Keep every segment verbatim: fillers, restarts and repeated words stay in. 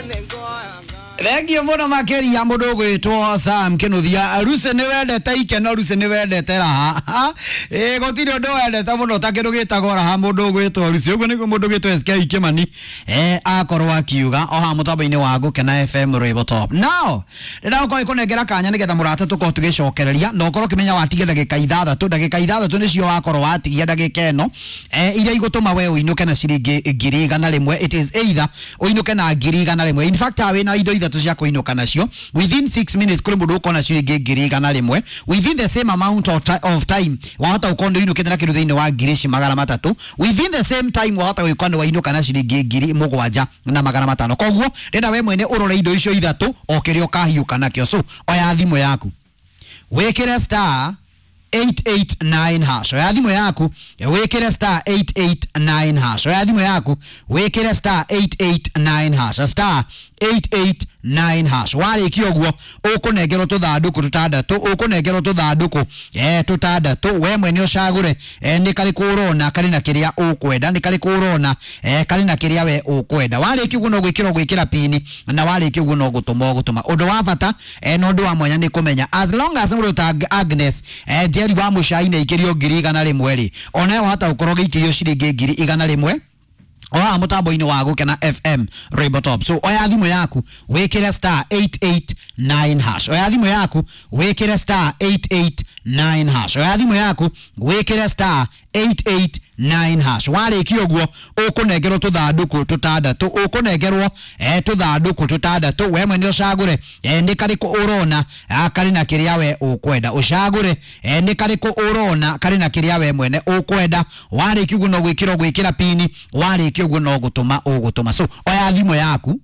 Regio muno makeri ya mundu gwitwo Sam Kinuthia Ruse ni wendete ikeno Ruse ni wendete raha eh gotiri undu wendete muno ta kindu gitagwo raha mundu gwitwo Ruse uguo niguo mundu gwitwo S K Kimani eh akorwo akiuga oha mutambo-ini wa Gukena F M Rwimbo Top now ndira uko ikunengera kanya nigetha murata tuko tugicokereria no korwo kimenya watige dagika ithathatu dagika ithathatu nicio wakorwo watigia dagika eno eh iria igutuma we uinuke na ciringi ngiri igana rimwe it is either uinuke na ngiri igana rimwe in fact awe na indo ithatu cia kuinuka nacio within six minutes kuri mundu ukona ciringi ngiri igana rimwe within the same amount of, of time wahota ukondo inuke na kindu thiini wa ngiri ci magana matatu within the same time wahota ukondo wainuka na ciringi ngiri mugwanja na magana matano koguo ndenda we mwene urore indo icio ithatu okirio kahiuka nakio so oya thimu yaku wekire star eight eight nine hash oya thimu yaku wekire star eight eight nine hash oya thimu yaku wekire star eight eight nine hash star eight eight nine hash wari kioguo ukunengerwo tuthanduku tutandatu ukunengerwo tuthanduku eh tutandatu we mwene ucagure eh ni kari kurona kari na kiria ukwenda ni kari kurona eh kari na kiria we ukwenda wari kiguo no gwikira gwikira pini na wari kiguo no gutuma gutuma undu wa bata eh no ndu wa mwanya ni kumenya as long as muri ta Agnes eh Jerry wa mushaine ikirio ngiri igana rimwe ri onayo hata ukorwo gikirio ciringi ngiri igana rimwe oya mutambo-ini wa Gukena F M Rwimbo Top so oya thimu yaku wekire star eight eight nine hash oya thimu yaku wekire star eight eight nine hash oya thimu yaku wekire star eight eight nine hash wari kioguo ukunengerwo tuthanduku tutandatu ukunengerwo eh tuthanduku tutandatu we mwene ucagure eh ni kariku urona kari na kiria we ukwenda ucagure eh ni kariku urona kari na kiria we mwene ukwenda wari kiguo no gwikira gwikira pini wari kiguo no gutuma ugutuma so oya thimu yaku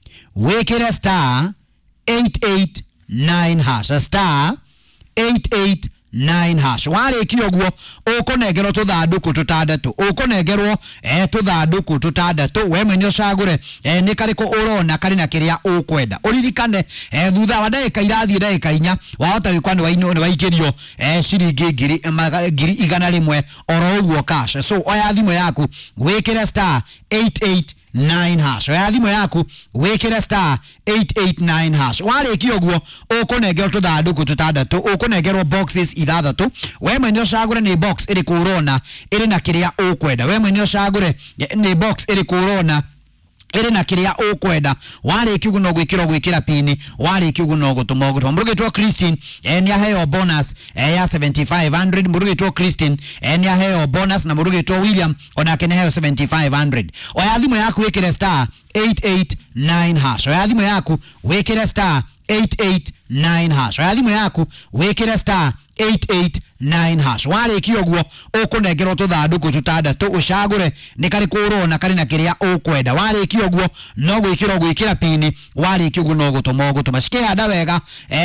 wekire star eight eight nine hash star eight eight nine hash wari kioguo ukunengerwo tuthanduku tutandatu ukunengerwo eh tuthanduku tutandatu we mwene ucagure eh ni kariku urona kari na kiria ukwenda uririkane eh thutha wa ndagika irathie ndagika inya wahota wikwani wa ino waikirio eh ciringi ngiri ngiri igana rimwe oro uguo cash so oya thimu yaku wekire star eight eight nine hash oya thimu yaku wekire star eight eight nine hash wari kioguo ukunengerwo tuthanduku tutandatu ukunengerwo boxes ithathatu we mwene ucagure ni box iri kurona iri na kiria ukwenda we mwene ucagure ni box iri kurona iri na kiria ukwenda wari kiguo no gwikira gwikira pini wari kiguo no gutuma gutuma murugitwo Christine eni aheo bonus ya seventy-five hundred murugitwo Christine eni aheo bonus na murugitwo William ona keneheo seventy-five hundred oya thimu yaku wekire star eight eight nine hash oya thimu yaku wekire star eight eight nine hash oya thimu yaku wekire star eight eight nine hash wari kioguo ukunengerwo tuthanduku tutandatu ucagure ni kari kurona kari na kiria ukwenda wari kioguo no gwikira gwikira pini wari kioguo no gutuma gutuma cike anda wega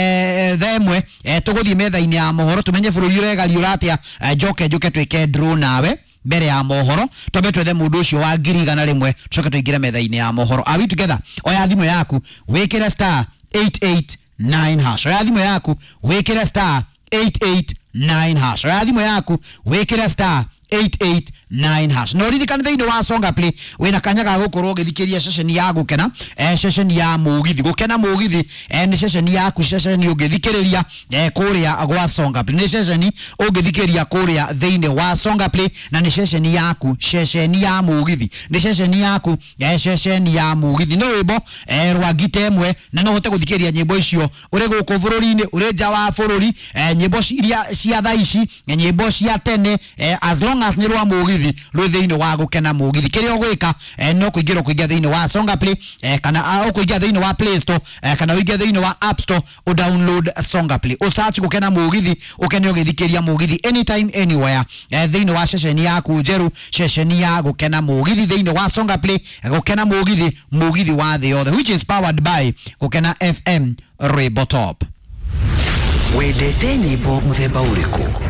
eh themwe eh tuguthie metha-ini ya mohoro tumenye bururi uregari uratia njoke njuke twike draw nawe mbere ya mohoro tobe twethe mundu ucio wa ngiri igana rimwe tucoke tuingire metha-ini ya mohoro are we together oya thimu yaku wikire star eight eight nine hash oya thimu yaku wikire star eight eight nine hash oya thimu yaku wikire star eight eight nine hash no ririkane thiini wa Songa Play wina kanya ga gukorwo githikiria session ya Gukena eh session ya Mugithi Gukena Mugithi eh ni session yaku session ugithikiriria eh kuria gwa Songa Play ni session ugithikiriria kuria thiini wa Songa Play na ni session yaku session ya Mugithi ni session yaku eh session ya Mugithi no wimbo eh rwa gitemwe na no hote guthikiria nyimbo icio uri guku bururi-ini uri nja wa bururi eh nyimbo iria cia thaici nyimbo cia tene eh as long as ni rwa Mugithi rwe thiini wa Gukena Mugithi kiria ugwika eh, no kuingira kuingia thiini wa Songa Play eh, kana uh, kuingia thiini wa Play Store eh, kana uingia thiini wa App Store u download Songa Play u search Gukena Mugithi ukene ugithikiria Mugithi anytime anywhere eh, thiini wa session yaku njeru session ya Gukena Mugithi thiini wa Songa Play eh, Gukena Mugithi Mugithi wa the other which is powered by Gukena F M Rwimbo Top wendete nyimbo muthemba uriku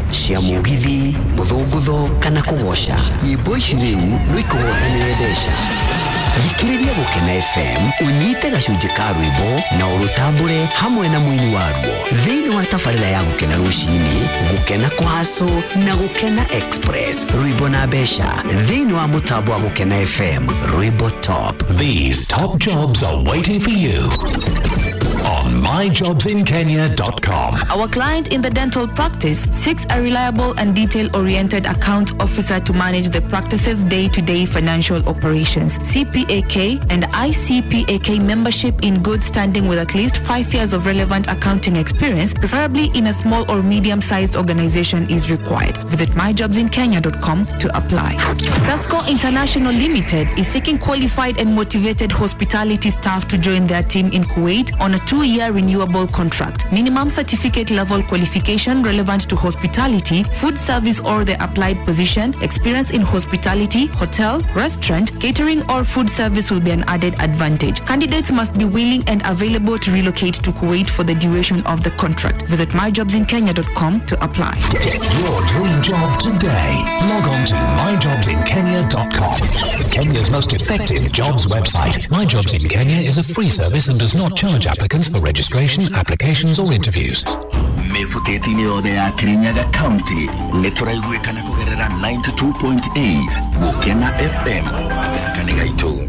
cia mugithi muthungutho kana kugosha nyimbo ici riu nwikuhotanire mbeca thikiriria Gukena F M unyite gacunji ka rwimbo na urutambure hamwe na muini waruo thiini wa tabarira ya gukena rucini gukena kwaso na Gukena Express rwimbo na mbeca thiini wa mutambo wa Gukena F M rwimbo top. These top jobs are waiting for you on my jobs in kenya dot com. Our client in the dental practice seeks a reliable and detail-oriented account officer to manage the practice's day-to-day financial operations. C P A K and I C P A K membership in good standing with at least five years of relevant accounting experience, preferably in a small or medium-sized organization, is required. Visit my jobs in kenya dot com to apply. Sasco International Limited is seeking qualified and motivated hospitality staff to join their team in Kuwait on a two-year renewable contract. Minimum certificate level qualification relevant to hospitality, food service or the applied position, experience in hospitality, hotel, restaurant, catering or food service will be an added advantage. Candidates must be willing and available to relocate to Kuwait for the duration of the contract. Visit my jobs in kenya dot com to apply. Get your dream job today. Log on to my jobs in kenya dot com. Kenya's most effective jobs website. My Jobs in Kenya is a free service and does not charge applicants for registration, applications or interviews. Mefuteti ni ode ya Kirinyaga County neturaiguikana kugerera ninety-two point eight Gukena F M Kanigaito.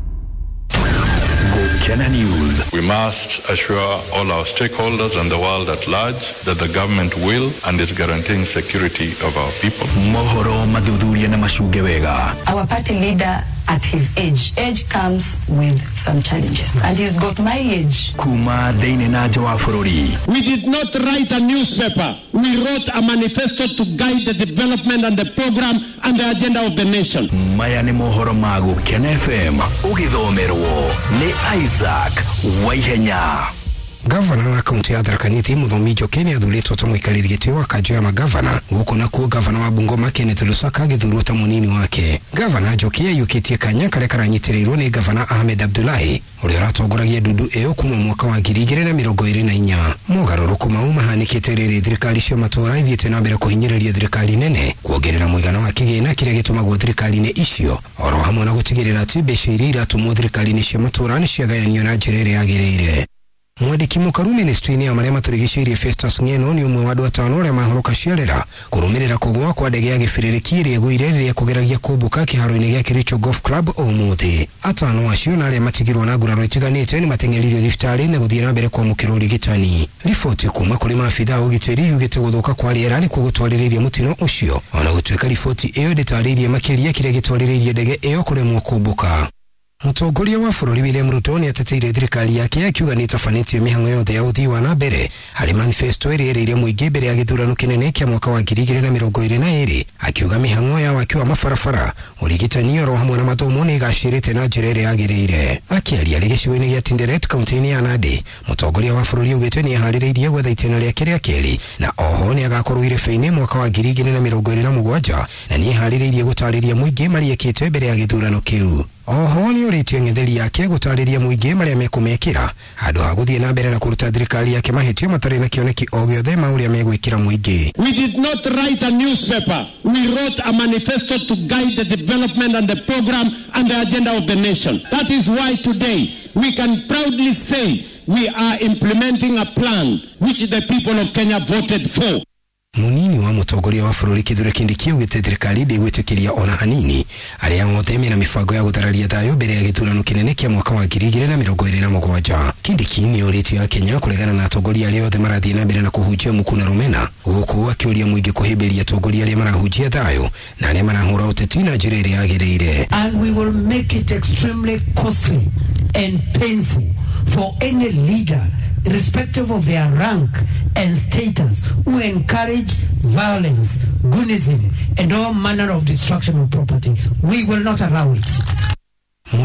Gukena News. We must assure all our stakeholders and the world at large that the government will and is guaranteeing security of our people. Mohoro madhudhuria na mashuge wega. Our party leader at his age. Age comes with some challenges. And he's got my age. Kuma deine na jawa furori. We did not write a newspaper. We wrote a manifesto to guide the development and the program and the agenda of the nation. Maya ni mohoro magu Gukena F M. Ugithomerwo ni Isaac Waihenya. Gavana wa kaunti ya Tharaka Nithi Muthomi Njoki ni athurĩtwo ta mũikarĩri gĩtĩ wa kanjũ ya magavana gũkũ nakuo gavana wa Bungoma Kenneth Lusaka agĩthurwo ta mũnini wake. Gavana Njoki aiyũkĩtie kanya karĩa karanyitĩrĩirwo nĩ gavana Ahmed Abdullahi ũrĩa ũratongoragia ndundu ĩyo kuma mwaka wa ngiri igĩrĩ na mĩrongo ĩrĩ na inya. Mogarũrũku mau mahanĩkĩte rĩrĩ thirikari cia matũũra ithiĩte na mbere kũhinyĩrĩria thirikari nene kuongerera mũigana wa kĩgĩna kĩrĩa gĩtũmagwo thirikari-inĩ icio oro hamwe na gũtigĩrĩra atĩ mbeca iria iratũmwo thirikari-inĩ cia matũũra nĩ ciagayanio na njĩra ĩrĩa yagĩrĩire. Mwandiki mũkaru ministry-inĩ ya marĩa matũrigicĩirie Festus Ng'eno nĩ ũmwe wa andũ atano arĩa mahoroka ciarĩra kũrũmĩrĩra kũgũa kwa ndege ya gĩbĩrĩrĩki ĩrĩa ĩgũire rĩrĩa kũgeragia kũmbũka kĩharo-inĩ gĩa Kericho Golf Club ũmũthĩ. Atano acio na arĩa matigirwo na nguraro itiganĩte nĩ mateng'eririo thibitarĩ na gũthiĩ na mbere kwamũkĩrwo ũrigitani. Riboti kuma kũrĩ maabitha a ũgitĩri yugĩte gũthũka kwa rĩera nĩkuo gũtwarĩrĩirie mũtino ũcio, ona gũtuĩka riboti ĩyo ndĩtarĩirie makĩria kĩrĩa gĩtwarĩrĩirie ndege ĩyo kũremwo kũmbũka. Mũtongoria wa bũrũri William Ruto nĩ ateteire thirikari yake akiuga nĩ ĩtabanĩtie mĩhang'o yothe ya ũthii wa na mbere harĩ manifesto ĩrĩa ĩrĩire mũingĩ mbere ya gĩthurano kĩnene kĩa mwaka wa ngiri igĩrĩ na mĩrongo ĩrĩ na ĩrĩ, akiuga mĩhang'o ya waki wa mabarabara, ũrigitani oro hamwe na mathomo nĩ igacĩrĩte na njĩra ĩrĩa yagĩrĩire. Akĩaria arĩ gĩcigo-inĩ gĩa Tinderet kaunti-inĩ ya Nandi, mũtongoria wa bũrũri augĩte nĩ eharĩrĩirie gwetha itĩna rĩake rĩa kerĩ na oho nĩ agakorwo irebe-inĩ mwaka wa ngiri igĩrĩ na mĩrongo ĩrĩ na mũgwanja na nĩ eharĩrĩirie gũtarĩria mũingĩ marĩa ekĩte mbere ya gĩthurano kĩu. Oho nĩ ũrĩtie ng'etheri yake gũtarĩria mũingĩ marĩa mekũmekĩra handũ ha gũthiĩ na mbere na kũruta thirikari yake mahĩtia matarĩ na kĩoneki o gĩothe ma ũrĩa megwĩkĩra mũingĩ. We did not write a newspaper. We wrote a manifesto to guide the development and the program and the agenda of the nation. That is why today we can proudly say we are implementing a plan which the people of Kenya voted for. Munini wa mũtongoria wa bũrũri Kithure Kindiki augĩte thirikari ndĩgwĩtĩkĩria ona hanini arĩa othe mena mĩbango ya gũthararia thayũ mbere ya gĩthurano kĩnene kĩa mwaka wa ngiri igĩrĩ na mĩrongo ĩrĩ na mũgwanja. Kindiki nĩ orĩtio Kenya kũregana na atongoria arĩa othe marathiĩ na mbere na kũhunjia mũkuna rũmena, gũkũ akĩũria mũingĩ kũhĩmbĩria atongoria arĩa marahunjia thayũ na arĩa marahũra ũteti na njĩra ĩrĩa yagĩrĩire. And we will make it extremely costly and painful for any leader, irrespective of their rank and status, who encourage violence, goonism, and all manner of destruction of property. We will not allow it.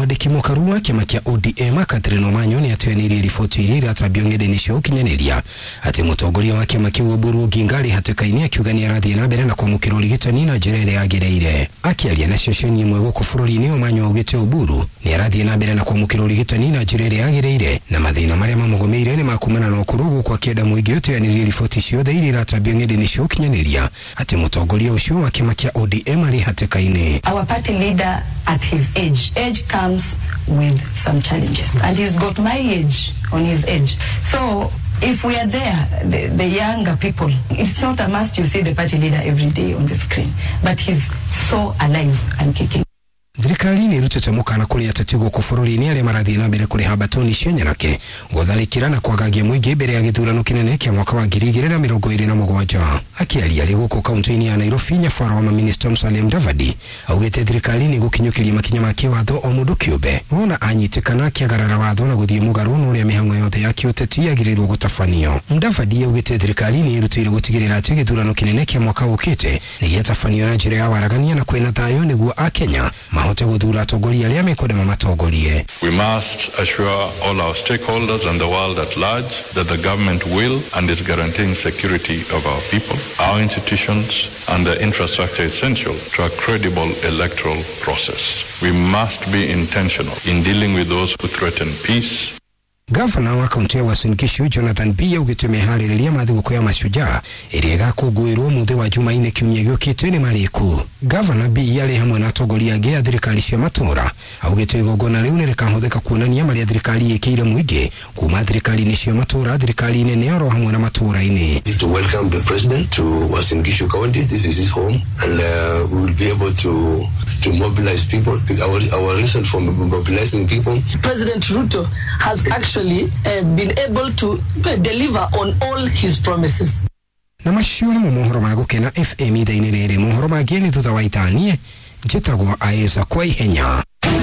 mwandiki mukaru wa kiama kia O D M Catherine Omanyo ni atuanirie riboti iria iratabio ng'enda-inĩ cia ũkinyanĩria atĩ mũtongoria wa kiama kĩu Oburu Oginga arĩ hatĩka-inĩ akiuga nĩ arathiĩ na mbere na kwamũkĩra ũrigitani na njĩra ĩrĩa yagĩrĩire. Akĩaria na ceceni ĩmwe gũkũ bũrũri-inĩ, Omanyo augĩte Oburu nĩ arathiĩ na mbere na kwamũkĩra ũrigitani na njĩra ĩrĩa yagĩrĩire na mathĩna marĩa mamũgomeire nĩ makumana na ũkũrũ, gũkũ akĩenda mũingĩ ũteanĩrie riboti ciothe iria iratabio ng'enda-inĩ cia ũkinyanĩria atĩ mũtongoria ũcio wa kiama kia O D M arĩ hatĩka-inĩ. Our party leader at his age, age comes with some challenges, and he's got my age on his age. So if we are there, the, the younger people, it's not a must you see the party leader every day on the screen, but he's so alive and kicking. Thirikari nĩ ĩrutĩte mũkana kũrĩ ateti gũkũ bũrũri-inĩ arĩa marathiĩ na mbere kũrĩha mbatoni cia nyanake gũtharĩkĩra na kwagagia mũingĩ mbere ya gĩthurano kĩnene kĩa mwaka wa ngiri igĩrĩ na mĩrongo ĩrĩ na mũgwanja. Akĩaria arĩ gũkũ kaunti-inĩ ya Nairobi, nyabara wa mamĩnĩsta Musalia Mudavadi augĩte thirikari nĩ gũkinyũkĩria makinya ma kĩwatho o mũndũ kĩũmbe wona anyitĩkana akĩagarara watho na gũthiĩ mũgarũ na ũrĩa mĩhang'o yothe ya kĩũteti yagĩrĩirwo gũtabanio. Mudavadi augĩte thirikari nĩ ĩrutĩire gũtigĩrĩra atĩ gĩthurano kĩnene kĩa mwaka ũkĩte nĩ gĩatabanio na njĩra ya waragania na kwĩna thayũ nĩguo Akenya mahote gũthura atongoria arĩa mekwenda mamatongorie. We must assure all our stakeholders and the world at large that the government will and is guaranteeing security of our people, our institutions, and the infrastructure essential to a credible electoral process. We must be intentional in dealing with those who threaten peace. Gavana wa kaunti ya Uasin Gishu Jonathan B augĩte meharĩrĩria ma thigũkũ ya Mashujaa ĩrĩa ĩgakũngũĩrwo mũthĩ wa Jumaine kiumia gĩũkĩte nĩ marĩkũ. Gavana B arĩ hamwe na atongoria angĩ a thirikari cia matũũra augĩte igongona rĩu nĩ rĩkahũthĩka kuonania marĩa thirikari ĩkĩire mũingĩ kuma thirikari-inĩ cia matũũra, thirikari nene oro hamwe na matũũra-inĩ. To welcome the president to Uasin Gishu County. This is his home, and uh, we will be able to to mobilize people. Our our reason for mobilizing people. President Ruto has actually Uh, been able to deliver on all his promises. Na macio nĩ mohoro ma gũkena F M ithaa-inĩ rĩrĩ. Mohoro mangĩ nĩ thutha wa itanie njĩtagwo Aeza kwa ihenya.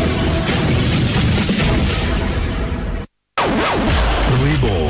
Rwĩmbo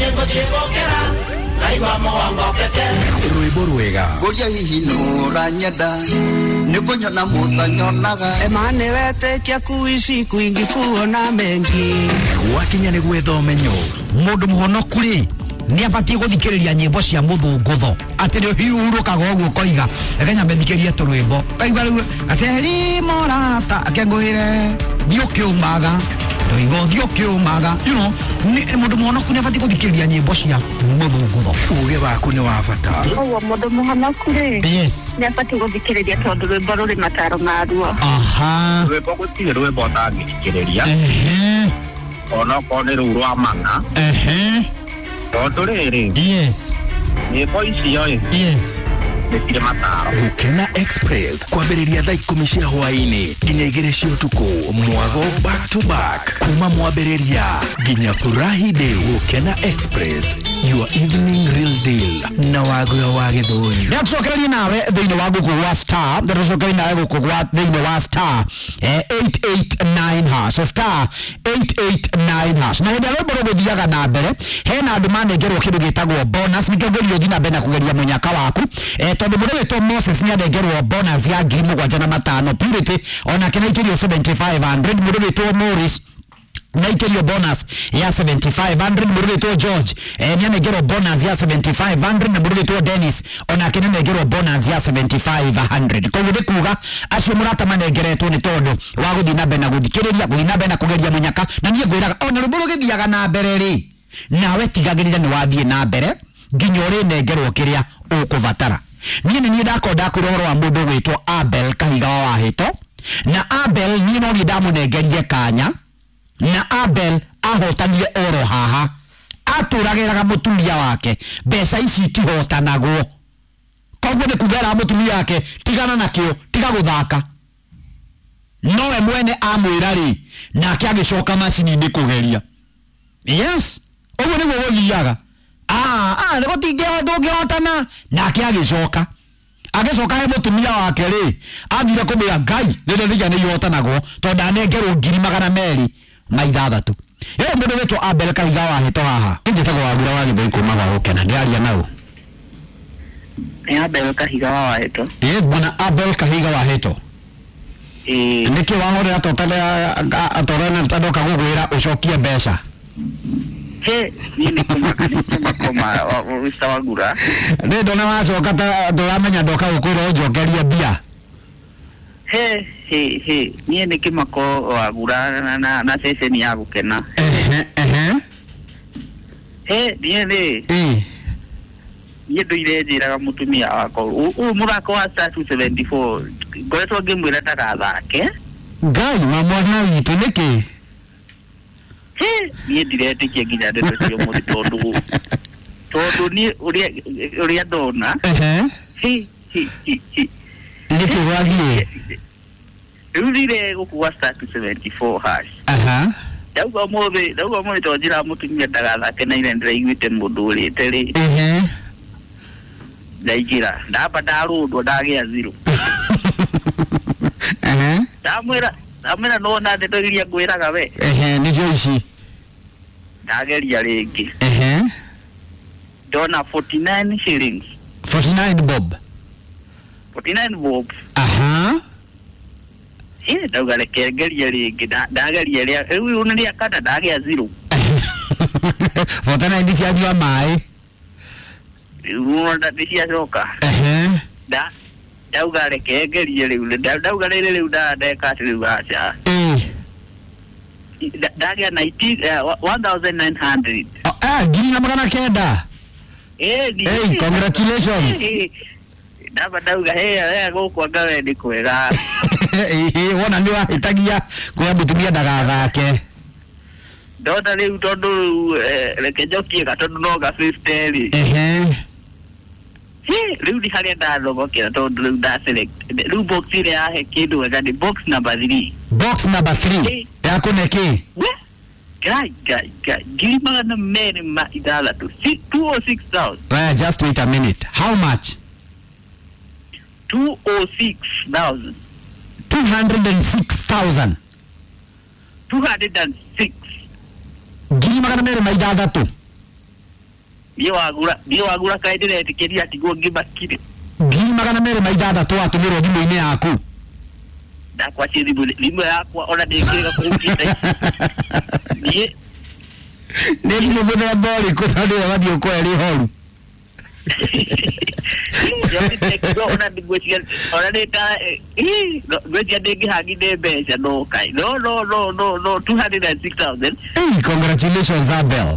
rwĩmbo rwega Goja hihi nũra nyenda nĩkũnyona mũtanyonaga emane wetĩkia kuici kuingi kuona mengi wakinya nĩ gwetha ũmenyo. Mũndũ mũhonoku rĩ nĩ abatie gũthikĩrĩria nyĩmbo cia mũthũngũtho atĩ nĩ hiurũkaga ũguo koiga ekenya methikĩrie tũrwĩmbo kaigua rĩu aceri morata akengũhĩre thiũkĩũmaga ndoiga thiũkĩũmaga, you know, mũndũ mũhonoku nĩ abatie gũthikĩrĩria nyĩmbo cia mũthũngũtho. Uge waku nĩ wa bata. Ũguo mũndũ mũhonoku rĩ yes nĩ abatie gũthikĩrĩria tondũ rwĩmbo rũrĩ mataro maruo. Aha, rwĩmbo gũtirĩ rwĩmbo ũtangĩthikĩrĩria ehe ona okorwo nĩ rũu rwa mana ehe tondũ rĩrĩ yes nyĩmbo icio yes nĩcirĩ mataro. Gũkena Express kwambĩrĩria thaa ikũmi cia hwaĩ-inĩ nginya igĩrĩ cia ũtukũ, mwago back to back kuma mwambĩrĩria nginya furahi day. Gũkena Express, your evening real deal na wagũyo wa gĩthũi. Nĩatucokereria nawe thĩinĩ wa gũkũ gwa star, nĩatucokereria nawe gũkũ gwa thĩinĩ wa star eight eight nine hash, star eight eight nine hash. Na hĩndĩ rwĩmbo rũgũthiaga na mbere hena andũ manengerwo kĩndũ gĩtagwo bonus, nĩkĩongerio thiĩ na mbere na kũgeria mũnyaka waku tondũ mũndũ wĩtwo Moses nĩanengerwo bonus ya ngiri mũgwanja na matano. Purity onake nĩaikĩrio seventy-five hundred. Mũndũ wĩtwo Morris naikĩrio bonus ya seventy-five hundred. Mũndũ wĩtwo George eh, nĩanengerwo bonus ya seventy-five hundred, na mũndũ wĩtwo Dennis onake nĩanengerwo bonus ya seventy-five hundred. Koguo nĩ kuga acio mũrata manengeretwo nĩ tondũ wa gũthiĩ na mbere na gũthikĩrĩria, gũthiĩ na mbere na kũgeria mũnyaka. Na niĩ ngwĩraga ona rũmbo rũgĩthiaga na mbere rĩ nawe tigagĩrĩra nĩ wathiĩ na mbere nginya ũrĩnengerwo kĩrĩa ũkũbatara. Niĩ nĩ niĩ ndakorwo ndakwĩra ũhoro wa mũndũ gwĩtwo Abel Kahiga wa Wahĩto, na Abel niĩ no niĩ ndamũnengerire kanya, na Abel ahotanire oro haha atũragĩraga mũtumia wake. Mbeca ici itihotanagwo, koguo nĩ kuga mũtumia wake tigana nakĩo, tiga gũthaka. Nowe mwene amwĩra rĩ nake agĩcoka macini-inĩ kũgeria. Yes, ũguo nĩguo gũthiaga. Ah, ah, nĩgo ndũngĩhotana. Nake agĩcoka agĩcoka he mũtumia wake rĩ athire kũmwĩra Ngai nĩrĩo thija nĩ ihotanagwo tondũ anengerwo ngiri magana merĩ ma ithathatũ. Ĩyo mũndũ wĩtwo Abel Kahiga wa Wahĩto haha njĩtagwo Wagura wa Gĩthũi kuma gwa Gũkena. Ndĩraria naũ Nĩ Abel Kahiga wa Wahĩto. Yes, bwana Abel Kahiga wa Wahĩto. eh niki wahore atotale atorana tadoka gugwira ucokie mbeca he ni ni kuma kuma kuma Wagura ni ndona wacoka ta nduramenya ndoka gukwira ujokeria bia he he he ni ni kimako Wagura na na, na session ya gukena ehe ehe he ni ni eh yedo irejiraga mutumia wako u murako wa two seventy-four ngoretwo ngimwira ndagathake ngai wa mwana witu niki he ni diretikia nginya ndeto cio muri tondu tondu ni uria uria ndona ehe he he he niki wagie rurire gukua two seventy-four hash aha dauga mothe dauga mothe tonjira mutumia ndagathake na ire ndiraiguite mundu urite ri ehe ndaijira ndaba ndarundwo ndagia zero ehe ndamwira ndamwira no na ndeto iria ngwiraga we ehe ni joici ndageria ringi ehe ndona forty-nine shillings forty-nine bob forty-nine bob aha eh ndauga reke ngeria ringi ndageria ria riu una ria kana ndagia zero forty-nine cia jua mai riu nda cia coka ehe da dauga reke ngeria riu dauga riri riu nda ndeka riu acha eh ndagia one thousand nine hundred ah gini na magana kenda eh ni hey congratulations ndaba dauga he he gukwa ngawe ndi kwega eh wona ni wahitagia kwa mutumia ndagathake ndona riu tondu reke njokie gatondu no ga fifty ri ehe he riu ni haria ndagokera tondu riu nda select riu box ile yahe kindu wega ni box number three box number three yako neki guy guy guy give magana mere ma idala to two oh six thousand well just wait a minute how much two oh six thousand two hundred six thousand two hundred six giri magana mere ma idadatu ni wagura ni wagura kaidire tikeria tigo ngibakire giri magana mere ma idadatu atumirwo thimu-ini yaku ndakwa thimu thimu yakwa ona ndikira kuukita ni ni thimu muthemba uriku tondu we wathii ukweri horu ona ndigwĩcia ona nĩta ngwĩcia ndĩngĩhangithie mbeca no kai no no no no no two hundred six thousand hey congratulations Abel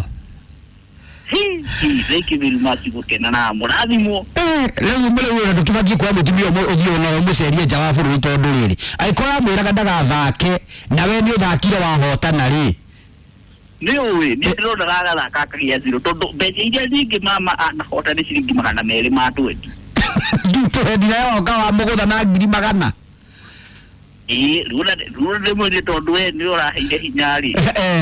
thank you very much gũkena na mũrathimwo rĩu mũrĩu nĩ tũbatie kwa mũtumia ũthiũ na mũcerie nja wa bũrũri tondũ rĩrĩ angĩkorwo amwĩraga ndagathake na we nĩ ũthakire wahotana rĩ nĩ ũĩ nĩ ndĩrona gagathaka akagia zero tondũ mbeca iria nyingĩ mama anahota nĩ ciringi magana merĩ ma twenty twendi nayo oka wa mũgũtha na ngiri magana ĩĩ rĩu ndĩmwĩrire tondũ we nĩ ũraheire hinya rĩ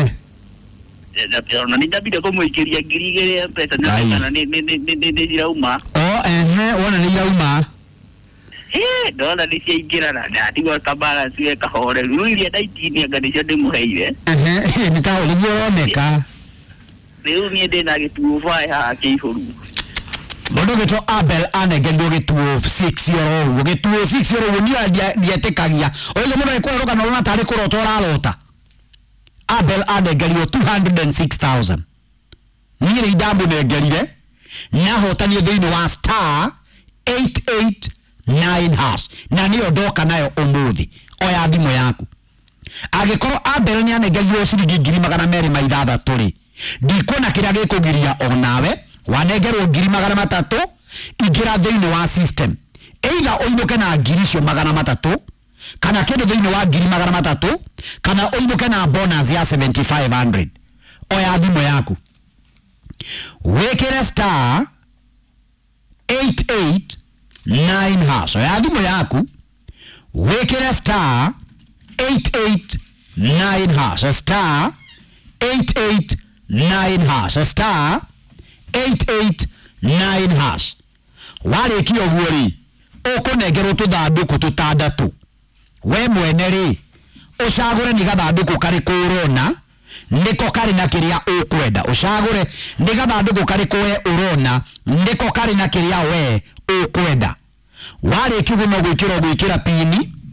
ona nĩ ndambire kũmũikĩria ngiri igĩrĩ mbeca kana nĩ cirauma ehe wona nĩ irauma ndona nĩ ciaingĩrana ndatigwo kabalance we kahore rĩu iria ndaitinia anga nĩcio ndĩmũheire nĩ ta ũrĩguo woneka rĩu niĩ ndĩna gĩtuo bae haha kĩihũru mũndũ gĩtwo Abel anengerio gĩtuo six yoro ũguo gĩtuo six yoro ũguo niĩ ndietĩkagia oige mũndũ nĩkũrerũka na ũrona tarĩ kũrota ũrarota Abel anengerio two hundred six thousand niĩ nĩ ndamũnengerire nĩahotanio thĩinĩ wa star eight eight nine hash na nĩyo ndoka nayo ũmũthĩ oya thimũ yaku angĩkorwo Abel nĩanengerio ciringi ngiri magana merĩ ma ithathatũ rĩ ndikuona kĩrĩa gĩkũgiria onawe wanengerwo ngiri magana matatũ ingĩra thĩinĩ wa system either ũinũke na ngiri icio magana matatũ kana kĩndũ thĩinĩ wa ngiri magana matatũ kana ũinũke na bonus ya seventy-five hundred oya thimũ yaku wĩkĩre star eight eight nine hash oya thimũ yaku wĩkĩre star eight eight nine hash star eight eight nine hash star eight eight nine hash warĩkia ũguo rĩ ũkũnengerwo tũthandũkũ tũtandatũ we mwene rĩ ũcagũre nĩ gathandũkũ karĩkũ ũrona nĩko karĩ na kĩrĩa ũkwenda ũcagũre nĩ gathandũkũ karĩkũ we ũrona nĩko karĩ na kĩrĩa we ũkwenda warĩkia ũguo no gwĩkĩra gwĩkĩra pini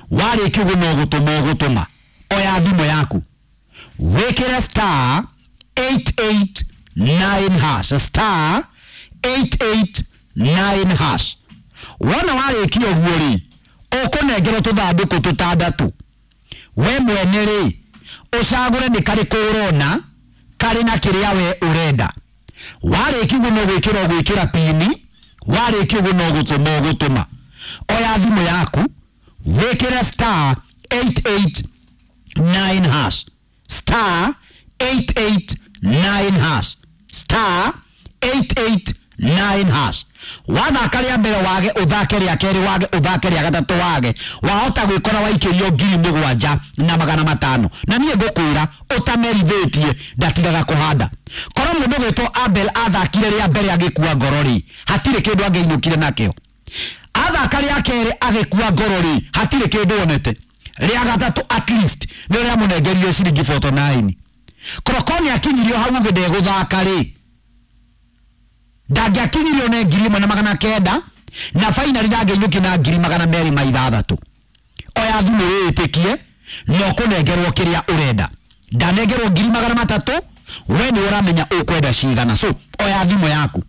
wale kiugo no gutuma gutuma oya thimo yaku wekera star eight eight nine hash star eight eight nine hash wana wale kio guori okunengero tuthanduku tutandatu we mwene ri ucagure ni kari kurona kari na kiria we urenda wale kiugo no gwikira gwikira pini wale kiugo no gutuma gutuma oya thimo yaku wekera star eight eight nine hash star eight eight nine hash star eight eight nine hash wathaka ria mbere wage uthake ria keri wage uthake ria gatatu wage wahota gwikora waikirio ngiri mugwanja na magana matano na niye ngukwira utamerithitie ndatigaga kuhanda korwo mundu gwitwo Abel athakire ria mbere agikua ngorori hatire kindu angeinukire nakio athaka ria keri agikua ngorori hatire kindu onete ria gatatu at least ni ria munengerio ciringi forty-nine korokoni akinyirio hau ngende guthaka ri ndagi akinyirio ne ngiri na magana kenda na final ndageinyuki na ngiri magana meri maithathatu oya thimu itikie no kunengerwo kiria urenda ndanengerwo ngiri magana matatu we ni uramenya ukwenda cigana so oya thimu yaku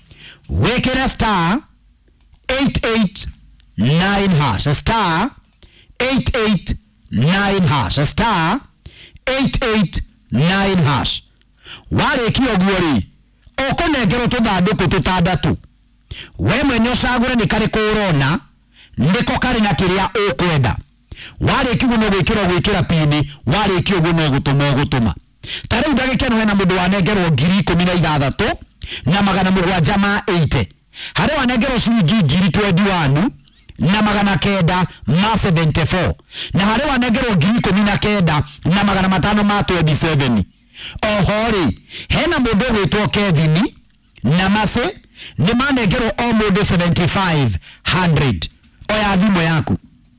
wekera star eight eight nine hash star eight eight nine hash star eight eight nine hash wale kio guori okunengero tuthanduku tutandatu we mwene ucagure ni kari kurona ndiko kari na kiria ukwenda wale kiugo no gwikira gwikira pini wale kiugo no gutuma gutuma tare ndagikeno hena mundu wanengerwo ngiri kumi na ithathatu na magana mugwanja ma eighty hari wanengerwo ciringi ngiri twenty-one na magana kenda ma seventy-four na hari wanengerwo ngiri kumi na kenda na magana matano ma twenty-seven ohori hena mundu gwitwo Kevin na mase ni manengerwo o mundu seventy-five hundred oya thimo yaku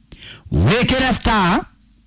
wekera star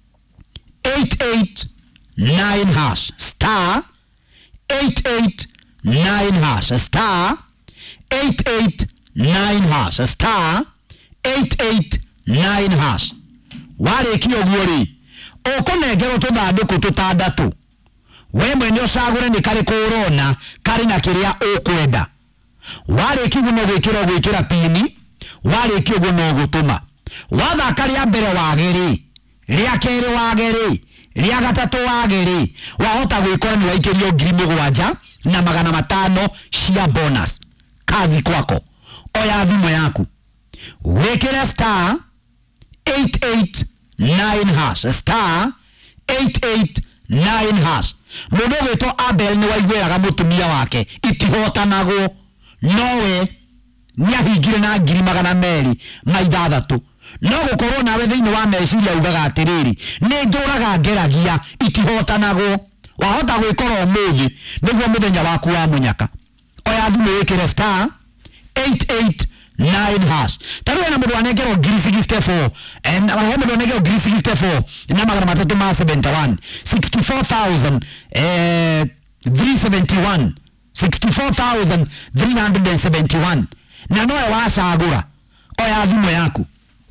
eight eight nine hash star eight eight nine hash star eight eight nine hash star eight eight nine hash wale kio guori okunengero tuthanduku tutandatu we mwene ucagure ni kari kurona kari na kiria ukwenda wale kiugo no gwikira gwikira pini wale kiugo no gutuma wathaka ria mbere wageri ria keri wageri ria gatatu wageri wahota gwikora ni waikirio ngiri mugwanja na magana matano cia bonus kazi kwako oya thimo yaku wekera star eight eight nine hash star eight eight nine hash mundu gwitwo Abel ni waigwiraga mutumia wake itihotanagwo nowe niahingire na ngiri magana meri maithathatu no gukorwo nawe thiini wa meciria ugaga atiriri ni nduraga ngeragia itihotanagwo wahota gwikora umuthi niguo muthenya waku wa munyaka oya thimu wikire star eight eight nine hash taruwe na mundu wanengerwo ngiri sixty-four and wahe mundu wanengerwo ngiri sixty-four na magana matatu ma seventy-one sixty-four thousand eh three seventy-one sixty-four thousand three hundred seventy-one na noe wacagura oya thimu yaku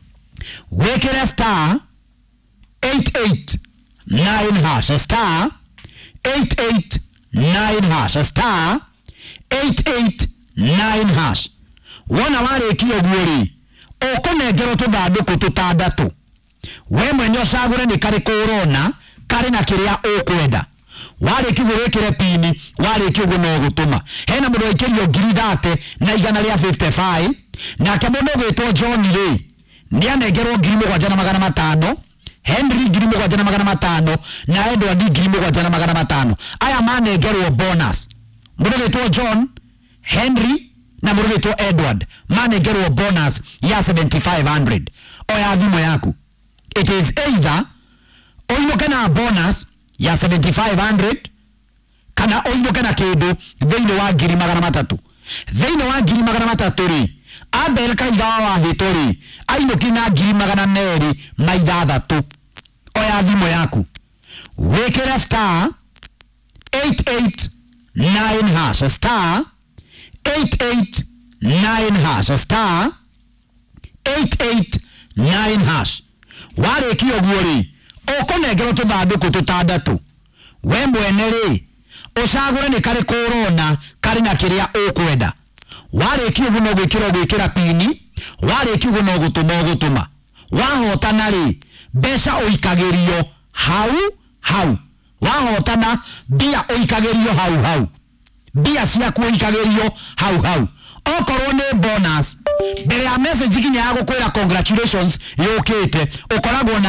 wekera star eight eight nine hash star eight eight nine hash star eight eight nine hash wona wale kio guori okunengero tuthanduku tutandatu we mwene ucagure ni kari kurona kari na kiria ukwenda wale kiugo wekire pini wale kiugo no gutuma hena mundu waikirio ngiri thirty na igana ria fifty-five na kemundu gwitwo John Ray ni anengerwo ngiri mugwanja na magana matano Henry ngiri mugwanja na magana matano na Edward ngiri mugwanja na magana matano aya manengerwo bonus mundu gwitwo John Henry na mundu gwitwo Edward manengerwo bonus ya seventy-five hundred oya thimo yaku it is either oimuke na bonus ya seventy-five hundred kana oimuke na kindu thiini wa ngiri magana matatu thiini wa ngiri magana matatu ri Abel kaiga wa hitori aimuki na ngiri magana meri maithathatu oya thimo yaku wekera star eight eight nine hash star eight eight nine hash star eight eight nine hash warĩkia ũguo rĩ ũkũnengerwo tũthandũkũ tũtandatũ we mwene rĩ ũcagũre nĩ karĩ kũrona karĩ na kĩrĩa ũkwenda warĩkia ũguo no gwĩkĩra gwĩkĩra pini warĩkia ũguo no gũtũma gũtũma wahotana rĩ mbeca ũikagĩrio hau hau wahotana mbia ũikagĩrio hau hau mbia ciaku ũikagĩrio hau hau okorwo nĩ bonus mbere ya message kinya ya gũkwĩra congratulations yũkĩte ũkoragwo na